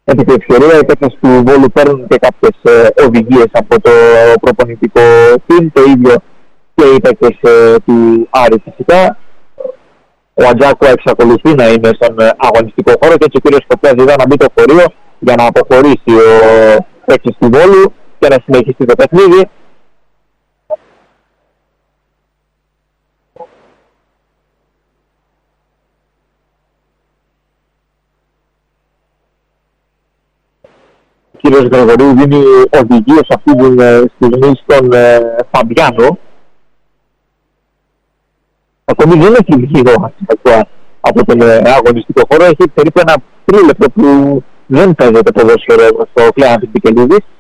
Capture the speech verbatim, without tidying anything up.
επί τη ευκαιρία οι παίκτες του Βόλου παίρνουν και κάποιες ε, οδηγίες από το προπονητικό team, το ίδιο και οι παίκτες ε, του Άρη φυσικά. Ο Ατζάκο εξακολουθεί να είναι στον αγωνιστικό χώρο και έτσι ο κ. Σκοπιάς ζητά να μπει το φορείο για να αποχωρήσει ο παίκτης του Βόλου και να συνεχίσει το παιχνίδι. Ο κ. Γρηγορίου δίνει οδηγίες αυτή τη στιγμή στον ε, Φαμπιάνο. Ακόμη δεν έχει βγει από τον ε, αγωνιστικό χώρο. Έχει περίπου ένα τρίλεπτο που δεν παίζεται ποδόσφαιρο στο Κλέανθης Πικελίδης.